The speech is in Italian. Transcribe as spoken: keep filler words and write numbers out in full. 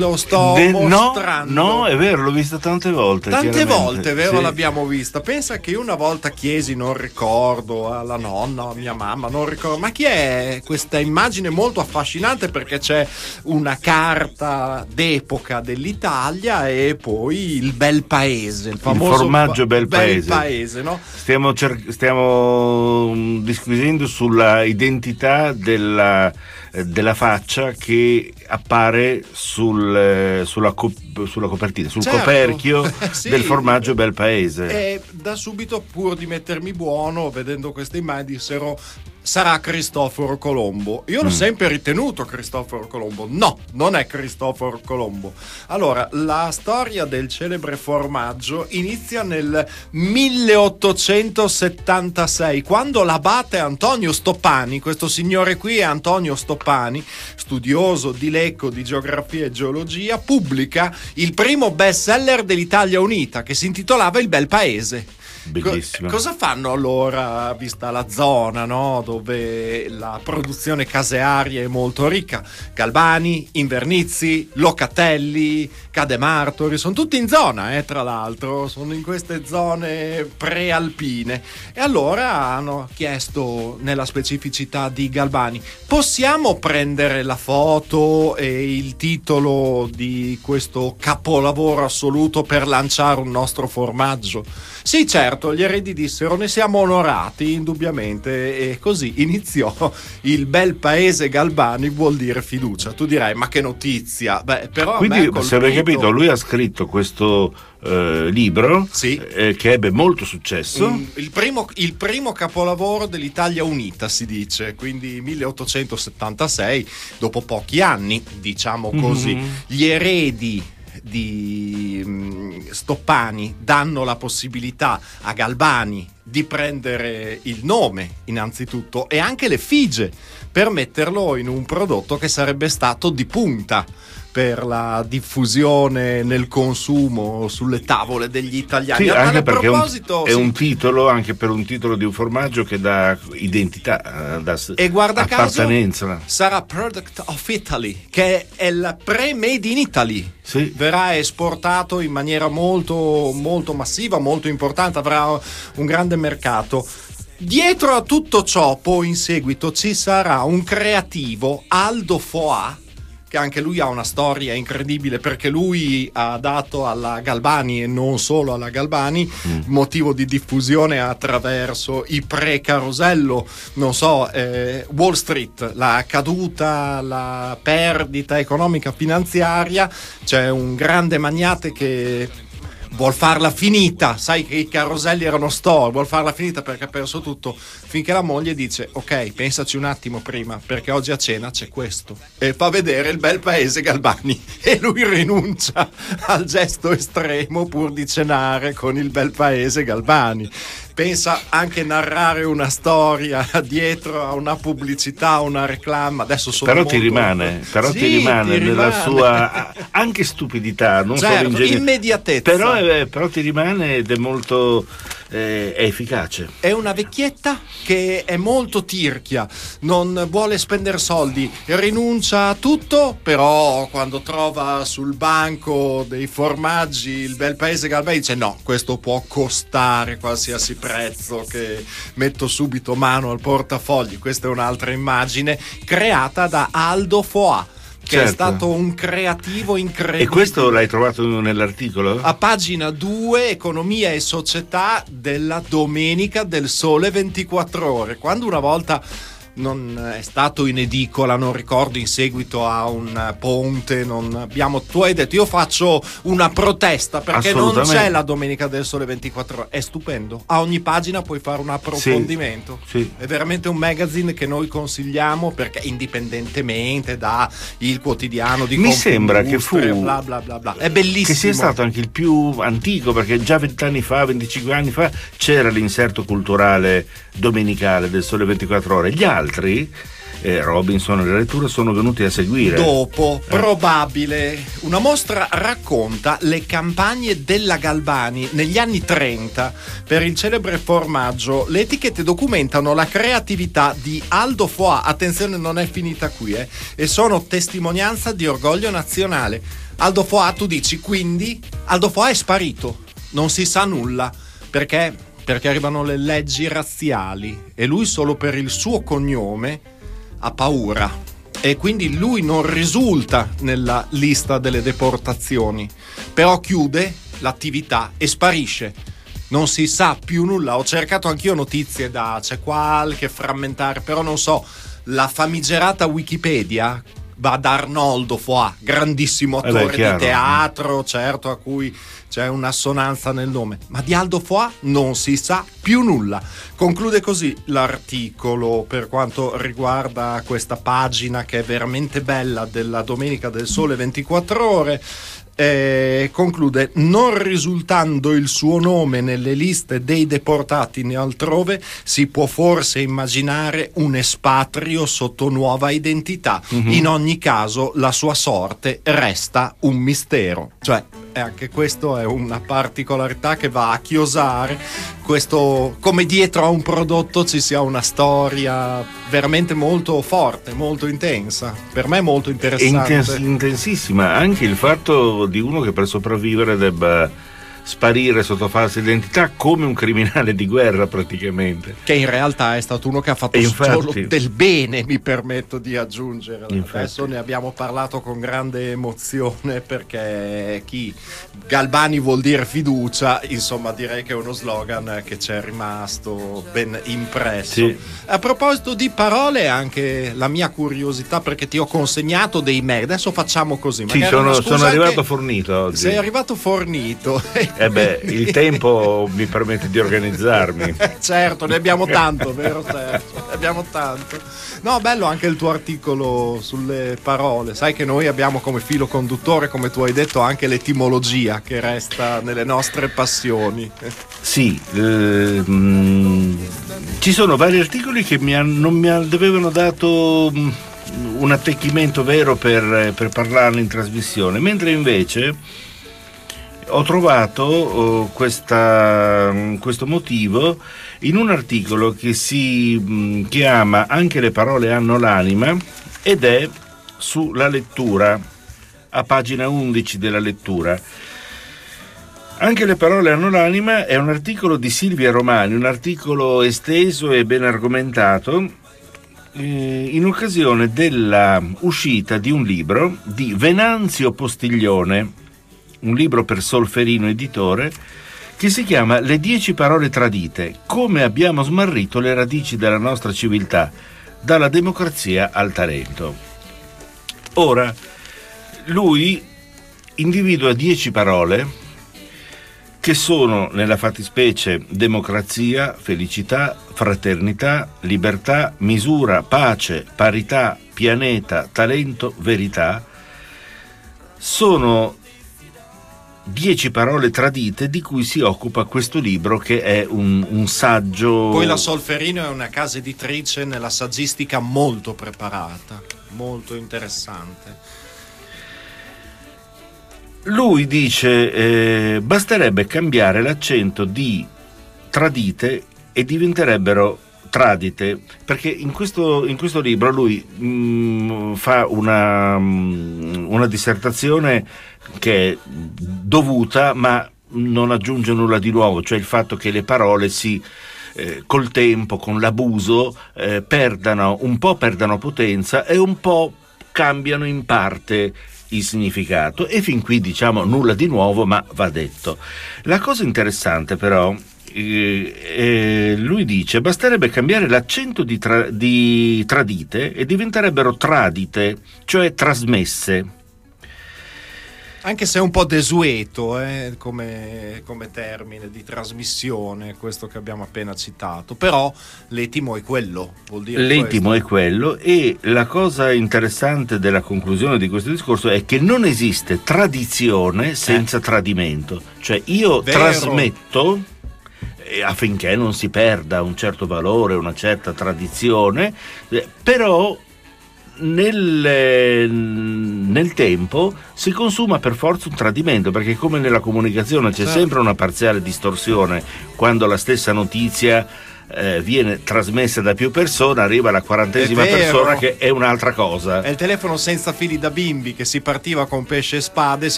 Lo sto De- mostrando. No, no, è vero, l'ho vista tante volte. Tante volte, vero, sì. L'abbiamo vista. Pensa che una volta chiesi, non ricordo, alla nonna, a mia mamma, non ricordo, ma chi è questa immagine molto affascinante, perché c'è una carta d'epoca dell'Italia e poi il bel paese, il famoso il formaggio bel, bel paese, paese, no? Stiamo, cer- stiamo disquisendo sulla identità della, della faccia che appare sul, sulla, co- sulla copertina, sul certo. coperchio sì. del formaggio bel paese. E da subito, pur di mettermi buono, vedendo queste immagini, dissero: sarà Cristoforo Colombo. Io l'ho mm. sempre ritenuto Cristoforo Colombo. No, non è Cristoforo Colombo. Allora, la storia del celebre formaggio inizia nel milleottocentosettantasei, quando l'abate Antonio Stoppani, questo signore qui è Antonio Stoppani, studioso di Lecco di geografia e geologia, pubblica il primo bestseller dell'Italia Unita, che si intitolava Il bel paese. Bellissimo. Co- cosa fanno allora, vista la zona, no, dove la produzione casearia è molto ricca? Galbani, Invernizzi, Locatelli, Cademartori, sono tutti in zona, eh, tra l'altro, sono in queste zone prealpine. E allora hanno chiesto, nella specificità di Galbani: possiamo prendere la foto e il titolo di questo capolavoro assoluto per lanciare un nostro formaggio? Sì, certo, gli eredi dissero: ne siamo onorati, indubbiamente. E così iniziò il bel paese Galbani, vuol dire fiducia. Tu dirai: ma che notizia! Beh, però quindi, se avete capito, lui ha scritto questo eh, libro sì. eh, che ebbe molto successo. Mm, il, primo, il primo capolavoro dell'Italia Unita, si dice, quindi milleottocentosettantasei, dopo pochi anni, diciamo così. Mm-hmm. Gli eredi di Stoppani danno la possibilità a Galbani di prendere il nome innanzitutto e anche l'effigie per metterlo in un prodotto che sarebbe stato di punta per la diffusione nel consumo sulle tavole degli italiani. Sì, anche a perché proposito, è, un, è sì. un titolo, anche per un titolo di un formaggio che dà identità, dà e guarda appartenenza. Caso sarà Product of Italy, che è il pre-made in Italy. Sì. Verrà esportato in maniera molto molto massiva, molto importante, avrà un grande mercato. Dietro a tutto ciò, poi in seguito ci sarà un creativo, Aldo Foà, che anche lui ha una storia incredibile, perché lui ha dato alla Galbani, e non solo alla Galbani, mm. motivo di diffusione attraverso i pre-Carosello, non so, eh, Wall Street, la caduta, la perdita economica finanziaria. C'è un grande magnate che vuol farla finita, sai che i caroselli erano store, vuol farla finita perché ha perso tutto, finché la moglie dice: ok, pensaci un attimo prima, perché oggi a cena c'è questo, e fa vedere il bel paese Galbani, e lui rinuncia al gesto estremo pur di cenare con il bel paese Galbani. Pensa anche narrare una storia dietro a una pubblicità, una reclama. Adesso sono però molto... ti rimane, però sì, ti rimane ti nella rimane. sua anche stupidità, non certo, solo ingegno, immediatezza. Però, è, però ti rimane ed è molto eh, è efficace. È una vecchietta che è molto tirchia, non vuole spendere soldi, rinuncia a tutto, però quando trova sul banco dei formaggi il bel paese Galbani dice: no, questo può costare qualsiasi prezzo, che metto subito mano al portafogli. Questa è un'altra immagine creata da Aldo Foà, che certo. è stato un creativo incredibile. E questo l'hai trovato nell'articolo? A pagina due, Economia e Società della Domenica del Sole ventiquattro Ore. Quando una volta non è stato in edicola, non ricordo, in seguito a un ponte, non abbiamo, tu hai detto: io faccio una protesta perché non c'è la Domenica del Sole ventiquattro Ore. È stupendo, a ogni pagina puoi fare un approfondimento. Sì, sì. È veramente un magazine che noi consigliamo, perché indipendentemente da il quotidiano di mi sembra che fu bla bla bla bla, è bellissimo, che sia stato anche il più antico, perché già vent'anni fa, venticinque anni fa c'era l'inserto culturale domenicale del Sole ventiquattro Ore. Gli altri, eh, Robinson e le letture, sono venuti a seguire dopo, eh. probabile. Una mostra racconta le campagne della Galbani negli anni trenta per il celebre formaggio. Le etichette documentano la creatività di Aldo Foà, attenzione, non è finita qui, eh, e sono testimonianza di orgoglio nazionale. Aldo Foà, tu dici, quindi Aldo Foà è sparito, non si sa nulla, perché perché arrivano le leggi razziali e lui solo per il suo cognome ha paura e quindi lui non risulta nella lista delle deportazioni, però chiude l'attività e sparisce. Non si sa più nulla. Ho cercato anch'io notizie da c'è qualche frammentare, però non so, la famigerata Wikipedia va da Arnoldo Foà, grandissimo attore eh beh, di teatro, certo, a cui c'è un'assonanza nel nome, ma di Aldo Foà non si sa più nulla. Conclude così l'articolo per quanto riguarda questa pagina che è veramente bella della Domenica del Sole ventiquattro Ore. Eh, conclude: non risultando il suo nome nelle liste dei deportati né altrove, si può forse immaginare un espatrio sotto nuova identità. Mm-hmm. In ogni caso la sua sorte resta un mistero. Cioè, anche questo è una particolarità che va a chiosare questo, come dietro a un prodotto ci sia una storia veramente molto forte, molto intensa, per me molto interessante. Intens- intensissima, anche il fatto di uno che per sopravvivere debba sparire sotto falsa identità come un criminale di guerra praticamente, che in realtà è stato uno che ha fatto infatti, solo del bene, mi permetto di aggiungere. Infatti. Adesso ne abbiamo parlato con grande emozione perché chi Galbani vuol dire fiducia, insomma direi che è uno slogan che ci è rimasto ben impresso. Sì. A proposito di parole, anche la mia curiosità, perché ti ho consegnato dei mail, adesso facciamo così. Sì, sono, sono arrivato fornito oggi. Sei arrivato fornito. Eh beh, il tempo mi permette di organizzarmi. Certo, ne abbiamo tanto, vero Sergio? Ne abbiamo tanto. No, bello anche il tuo articolo sulle parole. Sai che noi abbiamo come filo conduttore, come tu hai detto, anche l'etimologia che resta nelle nostre passioni. Sì, eh, mh, ci sono vari articoli che mi han, non mi avevano dato mh, un attecchimento vero per, per parlarne in trasmissione, mentre invece ho trovato oh, questa, questo motivo in un articolo che si mh, chiama Anche le parole hanno l'anima ed è sulla lettura, a pagina undici della lettura. Anche le parole hanno l'anima è un articolo di Silvia Romani, un articolo esteso e ben argomentato eh, in occasione della uscita di un libro di Venanzio Postiglione, un libro per Solferino Editore, che si chiama Le dieci parole tradite, come abbiamo smarrito le radici della nostra civiltà, dalla democrazia al talento. Ora, lui individua dieci parole che sono, nella fattispecie, democrazia, felicità, fraternità, libertà, misura, pace, parità, pianeta, talento, verità. Sono dieci parole tradite di cui si occupa questo libro, che è un, un saggio. Poi la Solferino è una casa editrice nella saggistica molto preparata, molto interessante. Lui dice eh, basterebbe cambiare l'accento di tradite e diventerebbero tradite, perché in questo, in questo libro lui mh, fa una, mh, una dissertazione che è dovuta ma non aggiunge nulla di nuovo, cioè il fatto che le parole si eh, col tempo, con l'abuso eh, perdano un po' perdano potenza e un po' cambiano in parte il significato, e fin qui diciamo nulla di nuovo, ma va detto. La cosa interessante però eh, eh, lui dice basterebbe cambiare l'accento di, tra, di tradite e diventerebbero tradite, cioè trasmesse. Anche se è un po' desueto eh, come, come termine di trasmissione, questo che abbiamo appena citato, però l'etimo è quello, vuol dire l'etimo questo. è quello, e la cosa interessante della conclusione di questo discorso è che non esiste tradizione senza eh. tradimento, cioè io Vero. trasmetto eh, affinché non si perda un certo valore, una certa tradizione, eh, però Nel, nel tempo si consuma per forza un tradimento, perché come nella comunicazione c'è certo. sempre una parziale distorsione quando la stessa notizia eh, viene trasmessa da più persone, arriva alla quarantesima persona che è un'altra cosa. È il telefono senza fili da bimbi, che si partiva con pesce e spade, si